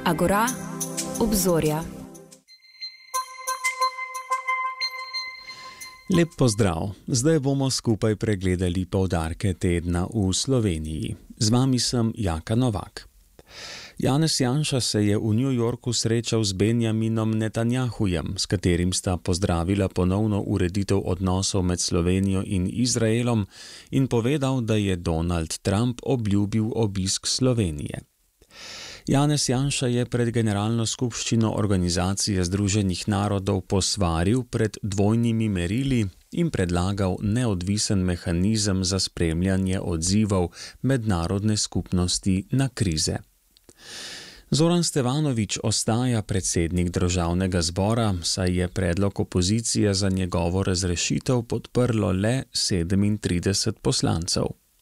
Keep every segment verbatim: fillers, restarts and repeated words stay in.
Agora, obzorja. Lep pozdrav. Zdaj bomo skupaj pregledali poudarke tedna v Sloveniji. Z vami sem Jaka Novak. Janez Janša se je v New Yorku srečal z Benjaminom Netanjahujem, s katerim sta pozdravila ponovno ureditev odnosov med Slovenijo in Izraelom in povedal, da je Donald Trump obljubil obisk Slovenije. Janez Janša je pred Generalno skupščino Organizacije združenih narodov posvaril pred dvojnimi merili in predlagal neodvisen mehanizem za spremljanje odzivov mednarodne skupnosti na krize. Zoran Stevanović ostaja predsednik državnega zbora, saj je predlog opozicije za njegovo razrešitev podprlo le sedemintrideset poslancev.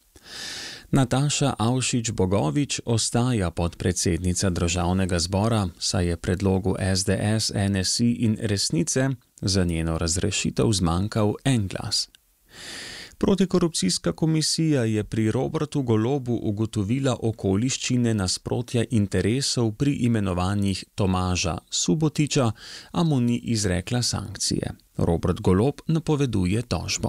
Nataša Avšič Bogovič ostaja podpredsednica državnega zbora, saj je predlogu S D S, N S I in Resnice za njeno razrešitev zmanjkal en glas. Protikorupcijska komisija je pri Robertu Golobu ugotovila okoliščine nasprotja interesov pri imenovanjih Tomaža Subotića, a mu ni izrekla sankcije. Robert Golob napoveduje tožbo.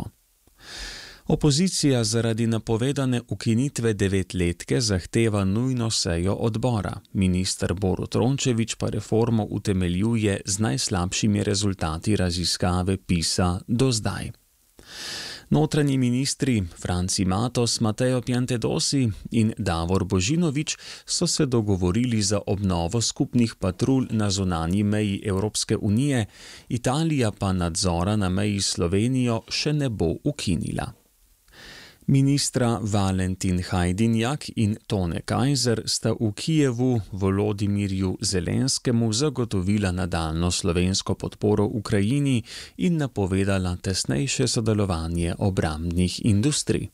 Opozicija zaradi napovedane ukinitve devetletke zahteva nujno sejo odbora. Minister Borut Rončević pa reformo utemeljuje z najslabšimi rezultati raziskave PISA do zdaj. Notranji ministri Franci Matos, Mateo Piantedosi in Davor Božinović so se dogovorili za obnovo skupnih patrulj na zunanji meji Evropske unije, Italija pa nadzora na meji s Slovenijo še ne bo ukinila. Ministra Valentin Hajdinjak in Tone Kajzer sta v Kijevu Volodimirju Zelenskemu zagotovila nadaljnjo slovensko podporo Ukrajini in napovedala tesnejše sodelovanje obrambnih industrij.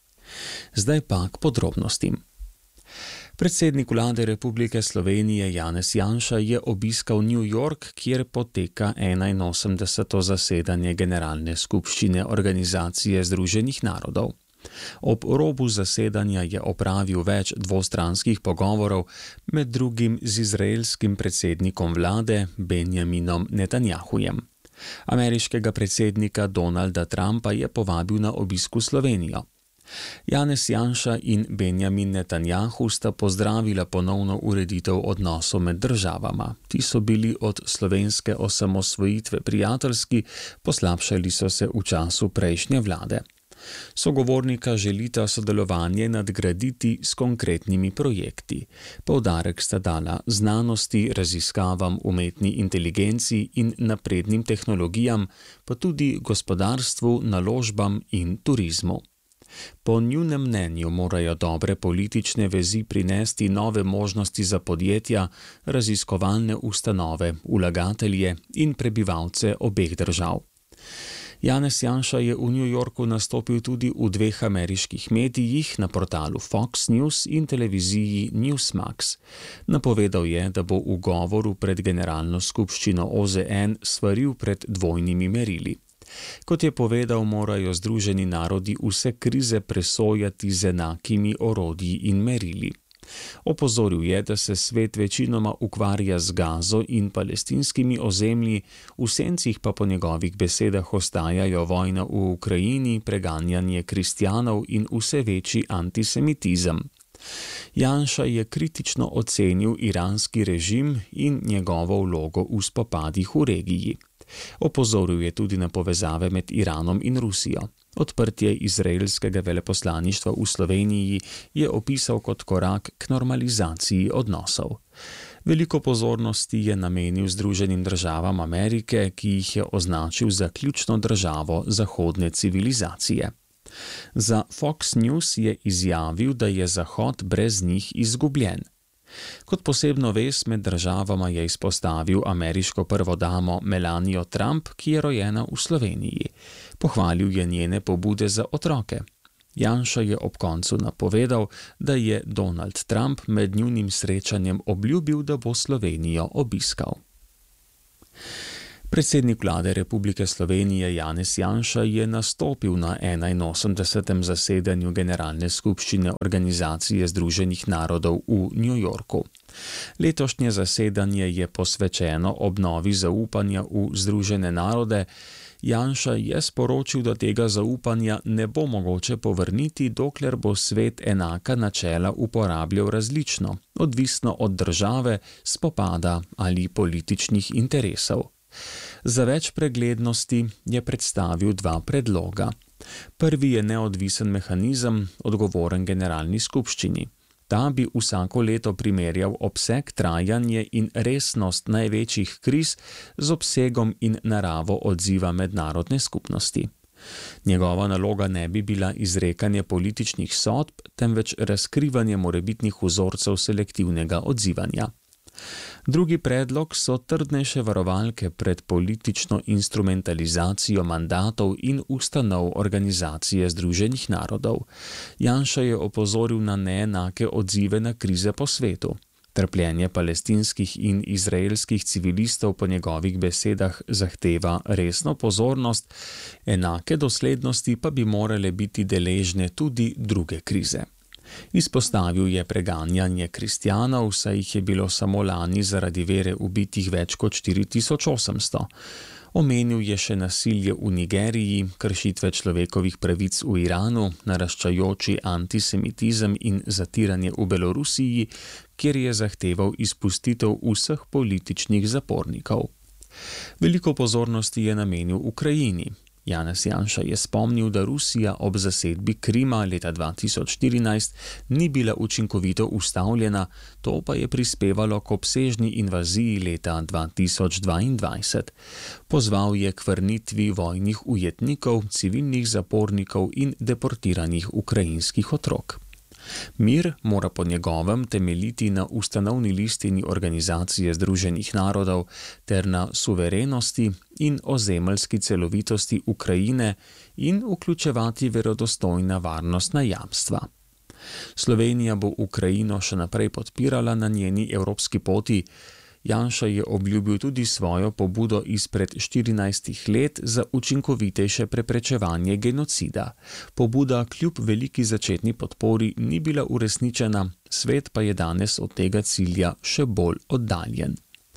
Zdaj pa k podrobnostim. Predsednik vlade Republike Slovenije Janez Janša je obiskal New York, kjer poteka enainosemdeseto zasedanje Generalne skupščine Organizacije združenih narodov. Ob robu zasedanja je opravil več dvostranskih pogovorov, med drugim z izraelskim predsednikom vlade Benjaminom Netanjahujem. Ameriškega predsednika Donalda Trumpa je povabil na obisk v Slovenijo. Janez Janša in Benjamin Netanjahu sta pozdravila ponovno ureditev odnosov med državama. Ti so bili od slovenske osamosvojitve prijateljski, poslabšali so se v času prejšnje vlade. Sogovornika želita sodelovanje nadgraditi s konkretnimi projekti. Poudarek sta dala znanosti, raziskavam, umetni inteligenci in naprednim tehnologijam, pa tudi gospodarstvu, naložbam in turizmu. Po njunem mnenju morajo dobre politične vezi prinesti nove možnosti za podjetja, raziskovalne ustanove, vlagatelje in prebivalce obeh držav. Janez Janša je v New Yorku nastopil tudi v dveh ameriških medijih, na portalu Fox News in televiziji Newsmax. Napovedal je, da bo v govoru pred Generalno skupščino O Z N svaril pred dvojnimi merili. Kot je povedal, morajo Združeni narodi vse krize presojati z enakimi orodji in merili. Opozoril je, da se svet večinoma ukvarja z Gazo in palestinskimi ozemlji, v sencih pa po njegovih besedah ostajajo vojna v Ukrajini, preganjanje kristjanov in vse večji antisemitizem. Janša je kritično ocenil iranski režim in njegovo vlogo v spopadih v regiji. Opozoril je tudi na povezave med Iranom in Rusijo. Odprtje izraelskega veleposlaništva v Sloveniji je opisal kot korak k normalizaciji odnosov. Veliko pozornosti je namenil Združenim državam Amerike, ki jih je označil za ključno državo zahodne civilizacije. Za Fox News je izjavil, da je Zahod brez njih izgubljen. Kot posebno vez med državama je izpostavil ameriško prvodamo Melanijo Trump, ki je rojena v Sloveniji. Pohvalil je njene pobude za otroke. Janša je ob koncu napovedal, da je Donald Trump med njunim srečanjem obljubil, da bo Slovenijo obiskal. Predsednik vlade Republike Slovenije Janez Janša je nastopil na enainosemdesetem zasedanju Generalne skupščine Organizacije združenih narodov v New Yorku. Letošnje zasedanje je posvečeno obnovi zaupanja v Združene narode. Janša je sporočil, da tega zaupanja ne bo mogoče povrniti, dokler bo svet enaka načela uporabljal različno, odvisno od države, spopada ali političnih interesov. Za več preglednosti je predstavil dva predloga. Prvi je neodvisen mehanizem, odgovoren Generalni skupščini. Ta bi vsako leto primerjal obseg, trajanje in resnost največjih kriz z obsegom in naravo odziva mednarodne skupnosti. Njegova naloga ne bi bila izrekanje političnih sodb, temveč razkrivanje morebitnih vzorcev selektivnega odzivanja. Drugi predlog so trdnejše varovalke pred politično instrumentalizacijo mandatov in ustanov Organizacije združenih narodov. Janša je opozoril na neenake odzive na krize po svetu. Trpljenje palestinskih in izraelskih civilistov po njegovih besedah zahteva resno pozornost, enake doslednosti pa bi morale biti deležne tudi druge krize. Izpostavil je preganjanje kristjanov, saj jih je bilo samo lani zaradi vere ubitih več kot štiri tisoč osemsto. Omenil je še nasilje v Nigeriji, kršitve človekovih pravic v Iranu, naraščajoči antisemitizem in zatiranje v Belorusiji, kjer je zahteval izpustitev vseh političnih zapornikov. Veliko pozornosti je namenil Ukrajini. Janez Janša je spomnil, da Rusija ob zasedbi Krima leta dva tisoč štirinajst ni bila učinkovito ustavljena, to pa je prispevalo k obsežni invaziji leta dva tisoč dvaindvajset. Pozval je k vrnitvi vojnih ujetnikov, civilnih zapornikov in deportiranih ukrajinskih otrok. Mir mora po njegovem temeljiti na ustanovni listini Organizacije združenih narodov ter na suverenosti in ozemeljski celovitosti Ukrajine in vključevati verodostojna varnostna jamstva. Slovenija bo Ukrajino še naprej podpirala na njeni evropski poti. Janša je obljubil tudi svojo pobudo izpred štirinajstih let za učinkovitejše preprečevanje genocida. Pobuda kljub veliki začetni podpori ni bila uresničena, svet pa je danes od tega cilja še bolj oddaljen.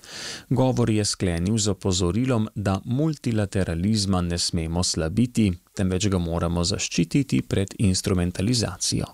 Govor je sklenil z opozorilom, da multilateralizma ne smemo slabiti, temveč ga moramo zaščititi pred instrumentalizacijo.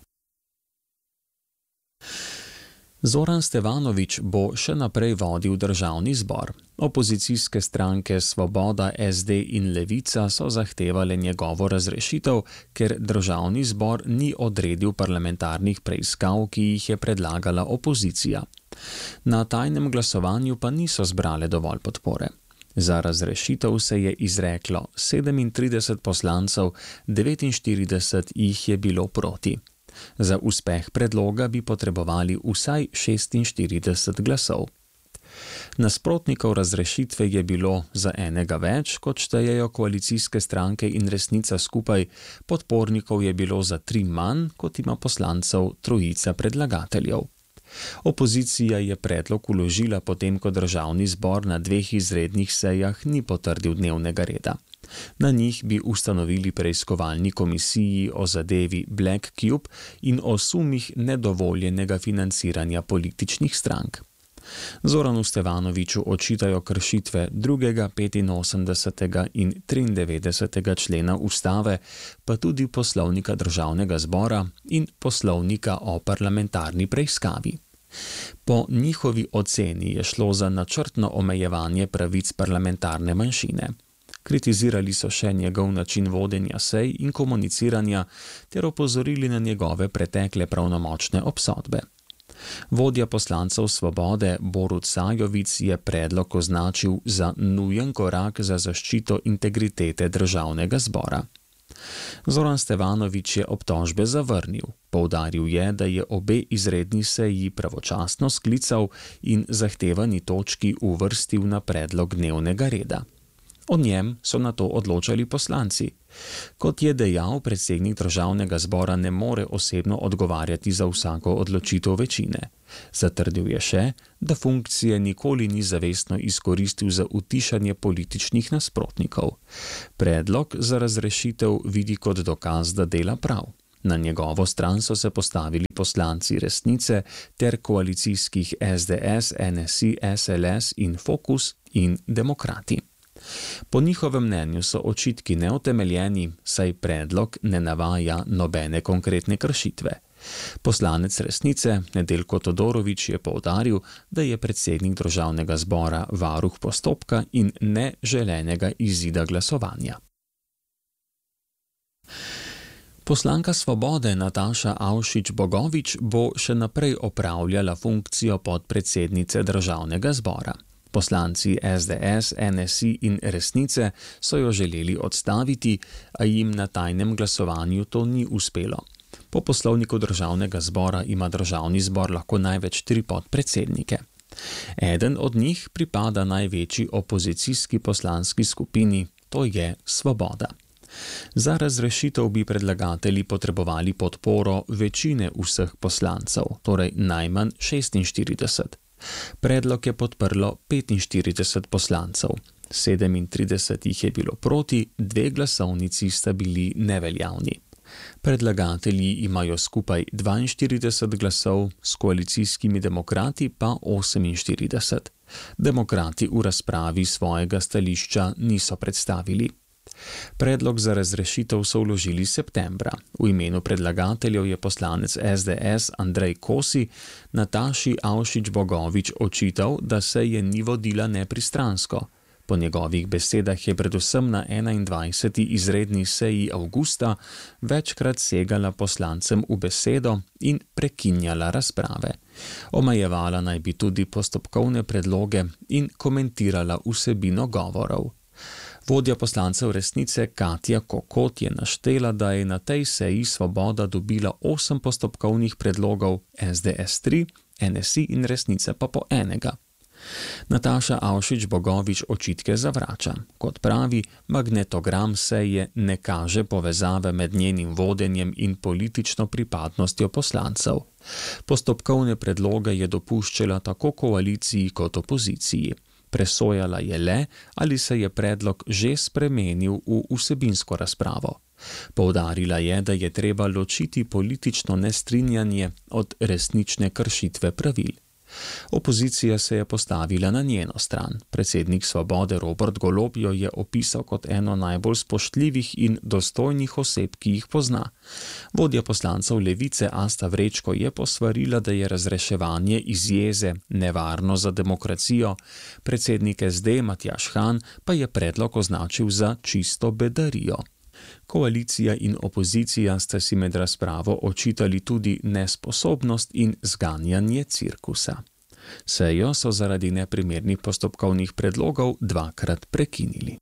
Zoran Stevanović bo še naprej vodil državni zbor. Opozicijske stranke Svoboda, S D in Levica so zahtevale njegovo razrešitev, ker državni zbor ni odredil parlamentarnih preiskav, ki jih je predlagala opozicija. Na tajnem glasovanju pa niso zbrale dovolj podpore. Za razrešitev se je izreklo sedemintrideset poslancev, devetinštirideset jih je bilo proti. Za uspeh predloga bi potrebovali vsaj šestinštirideset glasov. Nasprotnikov razrešitve je bilo za enega več, kot štejejo koalicijske stranke in Resnica skupaj, podpornikov je bilo za tri manj, kot ima poslancev trojica predlagateljev. Opozicija je predlog vložila potem, ko državni zbor na dveh izrednih sejah ni potrdil dnevnega reda. Na njih bi ustanovili preiskovalni komisiji o zadevi Black Cube in o sumih nedovoljenega financiranja političnih strank. Zoranu Stevanoviću očitajo kršitve drugega, petinosemdesetega in triindevetdesetega člena ustave, pa tudi poslovnika državnega zbora in poslovnika o parlamentarni preiskavi. Po njihovi oceni je šlo za načrtno omejevanje pravic parlamentarne manjšine. Kritizirali so še njegov način vodenja sej in komuniciranja ter opozorili na njegove pretekle pravnomočne obsodbe. Vodja poslancev Svobode Borut Sajovic je predlog označil za nujen korak za zaščito integritete državnega zbora. Zoran Stevanović je obtožbe zavrnil. Poudaril je, da je obe izredni seji pravočasno sklical in zahtevani točki uvrstil na predlog dnevnega reda. O njem so nato odločali poslanci. Kot je dejal, predsednik državnega zbora ne more osebno odgovarjati za vsako odločitev večine. Zatrdil je še, da funkcije nikoli ni zavestno izkoristil za utišanje političnih nasprotnikov. Predlog za razrešitev vidi kot dokaz, da dela prav. Na njegovo stran so se postavili poslanci Resnice ter koalicijskih S D S, N S I, S L S in Fokus in Demokrati. Po njihovem mnenju so očitki neutemeljeni, saj predlog ne navaja nobene konkretne kršitve. Poslanec Resnice Nedeljko Todorović je poudaril, da je predsednik državnega zbora varuh postopka in neželenega izida glasovanja. Poslanka Svobode Nataša Avšič Bogovič bo še naprej opravljala funkcijo podpredsednice državnega zbora. Poslanci S D S, N S I in Resnice so jo želeli odstaviti, a jim na tajnem glasovanju to ni uspelo. Po poslovniku državnega zbora ima državni zbor lahko največ tri podpredsednike. Eden od njih pripada največji opozicijski poslanski skupini, to je Svoboda. Za razrešitev bi predlagatelji potrebovali podporo večine vseh poslancev, torej najmanj šestinštirideset. Predlog je podprlo petinštirideset poslancev, sedemintrideset jih je bilo proti, dve glasovnici sta bili neveljavni. Predlagatelji imajo skupaj dvainštirideset glasov, s koalicijskimi demokrati pa oseminštirideset. Demokrati v razpravi svojega stališča niso predstavili. Predlog za razrešitev so vložili septembra. V imenu predlagateljev je poslanec S D S Andrej Kosi Nataši Avšič Bogovič očital, da se je ni vodila nepristransko. Po njegovih besedah je predvsem na enaindvajseti izredni seji avgusta večkrat segala poslancem v besedo in prekinjala razprave. Omejevala naj bi tudi postopkovne predloge in komentirala vsebino govorov. Vodja poslancev Resnice Katja Kokot je naštela, da je na tej seji Svoboda dobila osem postopkovnih predlogov, S D S tri, N S I in Resnice pa po enega. Nataša Avšič Bogovič očitke zavrača. Kot pravi, magnetogram seje ne kaže povezave med njenim vodenjem in politično pripadnostjo poslancev. Postopkovne predloge je dopuščala tako koaliciji kot opoziciji. Presojala je le, ali se je predlog že spremenil v vsebinsko razpravo. Poudarila je, da je treba ločiti politično nestrinjanje od resnične kršitve pravil. Opozicija se je postavila na njeno stran. Predsednik Svobode Robert Golob jo je opisal kot eno najbolj spoštljivih in dostojnih oseb, ki jih pozna. Vodja poslancev Levice Asta Vrečko je posvarila, da je razreševanje iz jeze nevarno za demokracijo. Predsednik S D Matjaž Han pa je predlog označil za čisto bedarijo. Koalicija in opozicija sta si med razpravo očitali tudi nesposobnost in zganjanje cirkusa. Sejo so zaradi neprimernih postopkovnih predlogov dvakrat prekinili.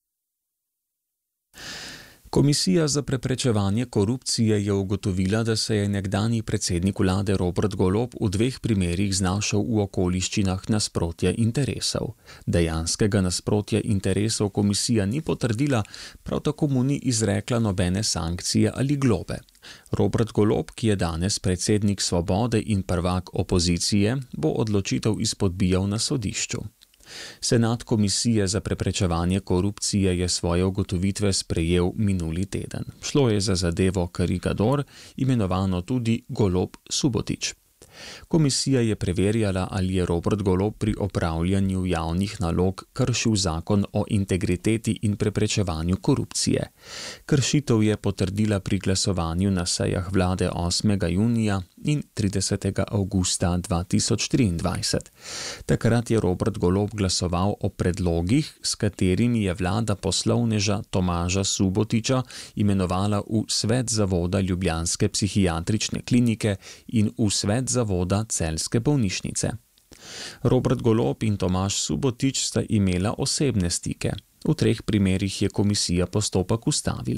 Komisija za preprečevanje korupcije je ugotovila, da se je nekdanji predsednik vlade Robert Golob v dveh primerih znašel v okoliščinah nasprotja interesov. Dejanskega nasprotja interesov komisija ni potrdila, prav tako mu ni izrekla nobene sankcije ali globe. Robert Golob, ki je danes predsednik Svobode in prvak opozicije, bo odločitev izpodbijal na sodišču. Senat Komisije za preprečevanje korupcije je svoje ugotovitve sprejel minuli teden. Šlo je za zadevo Karigador, imenovano tudi Golob Subotić. Komisija je preverjala, ali je Robert Golob pri opravljanju javnih nalog kršil zakon o integriteti in preprečevanju korupcije. Kršitev je potrdila pri glasovanju na sejah vlade osmega junija in tridesetega avgusta dva tisoč triindvajset. Takrat je Robert Golob glasoval o predlogih, s katerimi je vlada poslovneža Tomaža Subotića imenovala v svet zavoda Ljubljanske psihiatrične klinike in v svet zavoda Celjske bolnišnice. Robert Golob in Tomaž Subotić sta imela osebne stike. V treh primerih je komisija postopek ustavila.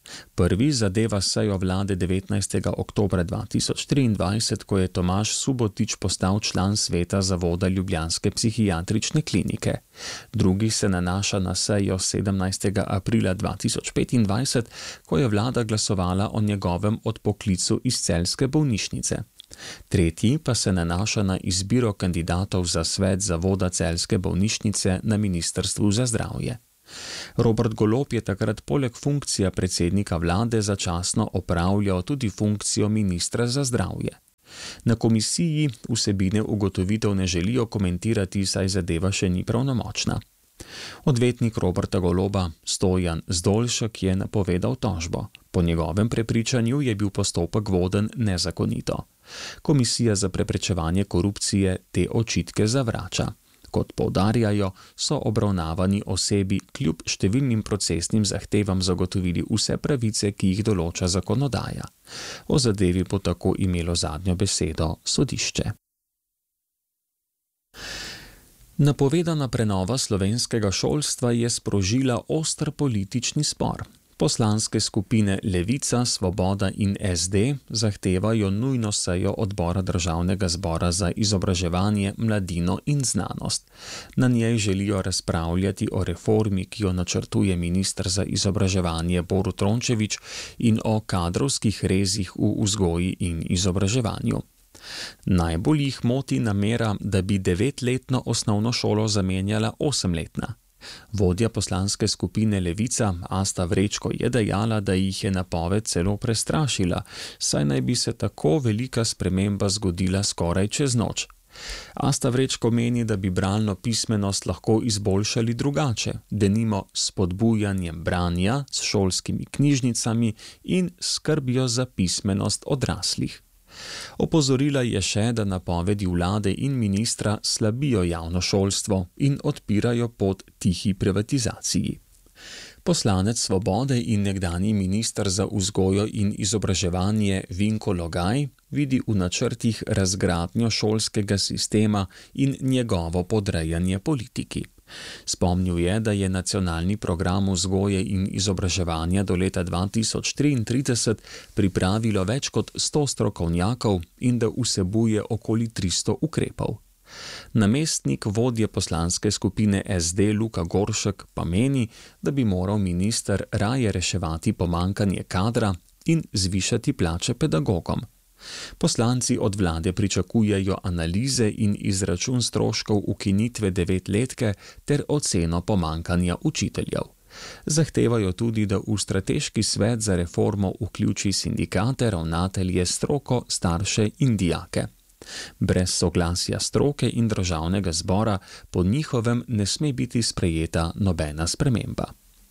Prvi zadeva sejo vlade devetnajstega oktobra dva tisoč triindvajset, ko je Tomaž Subotič postal član sveta zavoda ljubljanske psihiatrične klinike. Drugi se nanaša na sejo sedemnajstega aprila dva tisoč petindvajset, ko je vlada glasovala o njegovem odpoklicu iz celjske bolnišnice. Tretji pa se nanaša na izbiro kandidatov za svet zavoda celjske bolnišnice na Ministrstvu za zdravje. Robert Golob je takrat poleg funkcije predsednika vlade začasno opravljal tudi funkcijo ministra za zdravje. Na komisiji vsebine ugotovitev ne želijo komentirati, saj zadeva še ni pravnomočna. Odvetnik Roberta Goloba, Stojan Zdolšek, je napovedal tožbo. Po njegovem prepričanju je bil postopek voden nezakonito. Komisija za preprečevanje korupcije te očitke zavrača. Kot poudarjajo, so obravnavani osebi kljub številnim procesnim zahtevam zagotovili vse pravice, ki jih določa zakonodaja. O zadevi bo tako imelo zadnjo besedo sodišče. Napovedana prenova slovenskega šolstva je sprožila oster politični spor. Poslanske skupine Levica, Svoboda in S D zahtevajo nujno sejo odbora Državnega zbora za izobraževanje, mladino in znanost. Na njej želijo razpravljati o reformi, ki jo načrtuje minister za izobraževanje Borut Rončević, in o kadrovskih rezih v vzgoji in izobraževanju. Najbolj jih moti namera, da bi devetletno osnovno šolo zamenjala osemletna. Vodja poslanske skupine Levica Asta Vrečko je dejala, da jih je napoved celo prestrašila, saj naj bi se tako velika sprememba zgodila skoraj čez noč. Asta Vrečko meni, da bi bralno pismenost lahko izboljšali drugače, denimo s spodbujanjem branja, s šolskimi knjižnicami in skrbijo za pismenost odraslih. Opozorila je še, da napovedi vlade in ministra slabijo javno šolstvo in odpirajo pot tihi privatizaciji. Poslanec Svobode in nekdanji minister za vzgojo in izobraževanje Vinko Logaj vidi v načrtih razgradnjo šolskega sistema in njegovo podrejanje politiki. Spomnil je, da je nacionalni program vzgoje in izobraževanja do leta dva tisoč triintrideset pripravilo več kot sto strokovnjakov in da vsebuje okoli tristo ukrepov. Namestnik vodje poslanske skupine S D Luka Goršek pa meni, da bi moral minister raje reševati pomanjkanje kadra in zvišati plače pedagogom. Poslanci od vlade pričakujejo analize in izračun stroškov ukinitve devetletke ter oceno pomanjkanja učiteljev. Zahtevajo tudi, da v strateški svet za reformo vključi sindikate, ravnatelje, stroko, starše in dijake. Brez soglasja stroke in državnega zbora po njihovem ne sme biti sprejeta nobena sprememba.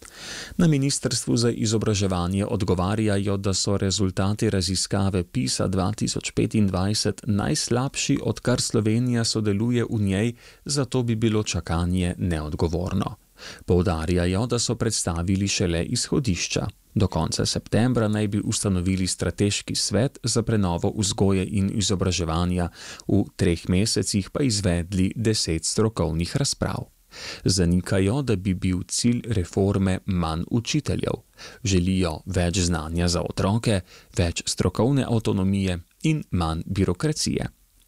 Na Ministrstvu za izobraževanje odgovarjajo, da so rezultati raziskave PISA dva tisoč petindvajset najslabši, odkar Slovenija sodeluje v njej, zato bi bilo čakanje neodgovorno. Poudarjajo, da so predstavili šele izhodišča. Do konca septembra naj bi ustanovili strateški svet za prenovo vzgoje in izobraževanja, v treh mesecih pa izvedli deset strokovnih razprav. Zanikajo, da bi bil cilj reforme manj učiteljev. Želijo več znanja za otroke, več strokovne avtonomije in manj birokracije.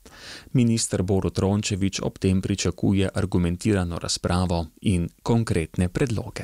Minister Borut Rončević ob tem pričakuje argumentirano razpravo in konkretne predloge.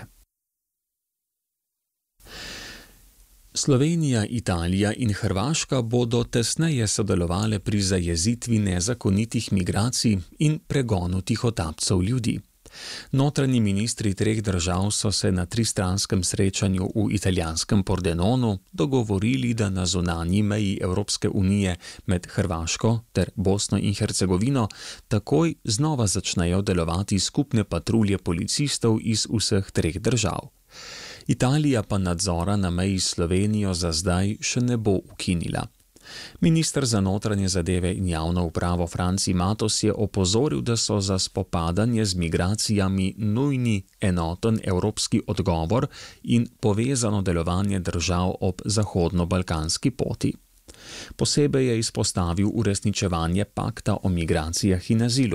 Slovenija, Italija in Hrvaška bodo tesneje sodelovale pri zajezitvi nezakonitih migracij in pregonu tihotapcev ljudi. Notranji ministri treh držav so se na tristranskem srečanju v italijanskem Pordenonu dogovorili, da na zunanji meji Evropske unije med Hrvaško ter Bosno in Hercegovino takoj znova začnejo delovati skupne patrulje policistov iz vseh treh držav. Italija pa nadzora na meji s Slovenijo za zdaj še ne bo ukinila. Minister za notranje zadeve in javno upravo Franci Matos je opozoril, da so za spopadanje z migracijami nujni enoten evropski odgovor in povezano delovanje držav ob zahodno-balkanski poti. Posebej je izpostavil uresničevanje pakta o migracijah in azilu.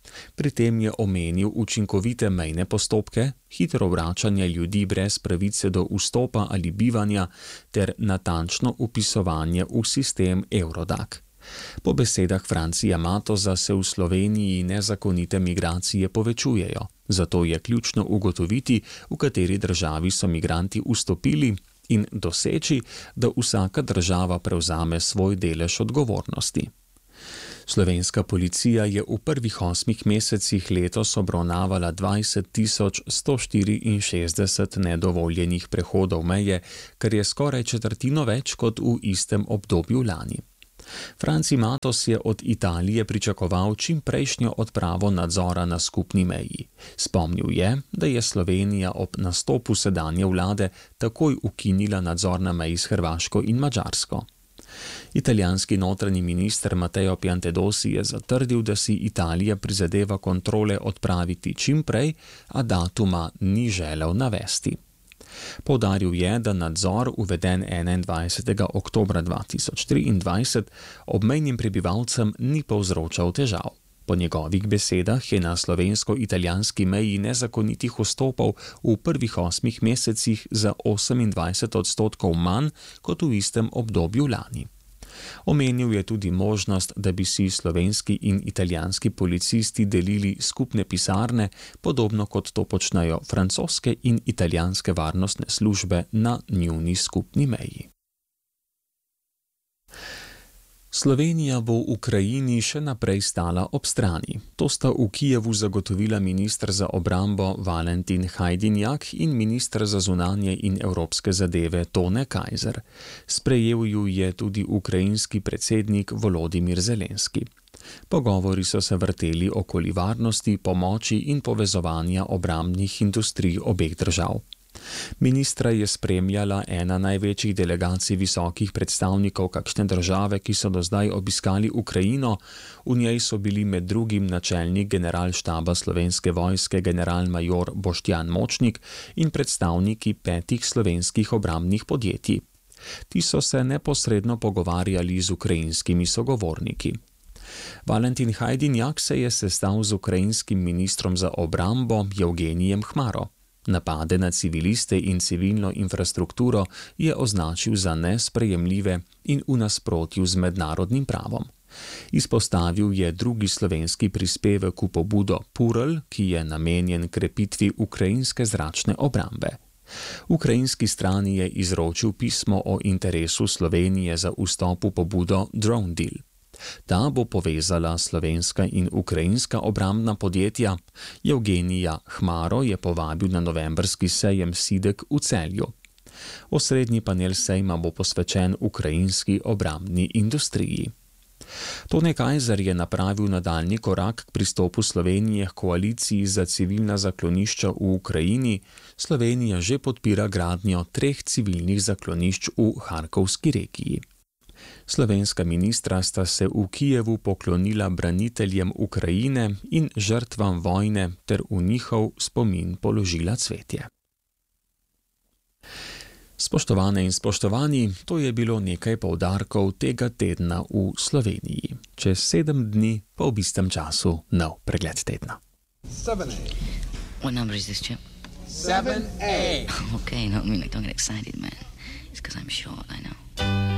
Pri tem je omenil učinkovite mejne postopke, hitro vračanje ljudi brez pravice do vstopa ali bivanja ter natančno vpisovanje v sistem Eurodac. Po besedah Francija Matoza se v Sloveniji nezakonite migracije povečujejo, zato je ključno ugotoviti, v kateri državi so migranti vstopili in doseči, da vsaka država prevzame svoj delež odgovornosti. Slovenska policija je v prvih osmih mesecih letos obravnavala dvajset tisoč sto štiriinšestdeset nedovoljenih prehodov meje, kar je skoraj četrtino več kot v istem obdobju lani. Franci Matos je od Italije pričakoval čim prejšnjo odpravo nadzora na skupni meji. Spomnil je, da je Slovenija ob nastopu sedanje vlade takoj ukinila nadzor na meji s Hrvaško in Madžarsko. Italijanski notranji minister Matteo Piantedosi je zatrdil, da si Italija prizadeva kontrole odpraviti čim prej, a datuma ni želel navesti. Poudaril je, da nadzor, uveden enaindvajsetega oktobra dva tisoč triindvajset, obmejnim prebivalcem ni povzročal težav. Po njegovih besedah je na slovensko-italijanski meji nezakonitih vstopov v prvih osmih mesecih za osemindvajset odstotkov manj kot v istem obdobju lani. Omenil je tudi možnost, da bi si slovenski in italijanski policisti delili skupne pisarne, podobno kot to počnejo francoske in italijanske varnostne službe na njuni skupni meji. Slovenija bo Ukrajini še naprej stala ob strani. To sta v Kijevu zagotovila minister za obrambo Valentin Hajdinjak in minister za zunanje in evropske zadeve Tone Kajzer. Sprejel ju je tudi ukrajinski predsednik Volodimir Zelenski. Pogovori so se vrteli okoli varnosti, pomoči in povezovanja obrambnih industrij obeh držav. Ministra je spremljala ena največjih delegacij visokih predstavnikov kakšne države, ki so do zdaj obiskali Ukrajino. V njej so bili med drugim načelnik generalštaba Slovenske vojske generalmajor Boštjan Močnik in predstavniki petih slovenskih obrambnih podjetij. Ti so se neposredno pogovarjali z ukrajinskimi sogovorniki. Valentin Hajdinjak se je sestal z ukrajinskim ministrom za obrambo Evgenijem Hmaro. Napade na civiliste in civilno infrastrukturo je označil za nesprejemljive in v nasprotju z mednarodnim pravom. Izpostavil je drugi slovenski prispevek v pobudo Purl, ki je namenjen krepitvi ukrajinske zračne obrambe. Ukrajinski strani je izročil pismo o interesu Slovenije za vstop v pobudo Drone Deal. Ta bo povezala slovenska in ukrajinska obrambna podjetja. Evgenija Hmaro je povabil na novembrski sejem SIDEK v Celju. Osrednji panel sejma bo posvečen ukrajinski obrambni industriji. Tone Kajzer je napravil nadaljnji korak k pristopu Slovenije k koaliciji za civilna zaklonišča v Ukrajini. Slovenija že podpira gradnjo treh civilnih zaklonišč v Harkovski regiji. Slovenska ministra sta se v Kijevu poklonila braniteljem Ukrajine in žrtvam vojne ter v njihov spomin položila cvetje. Spoštovane in spoštovani, to je bilo nekaj poudarkov tega tedna v Sloveniji. Čez sedem dni pa v istem času nov pregled tedna. seven A. What number is this, Chip? seven A. Okay, no, I mean, like, don't get excited, man. It's because I'm short, I know.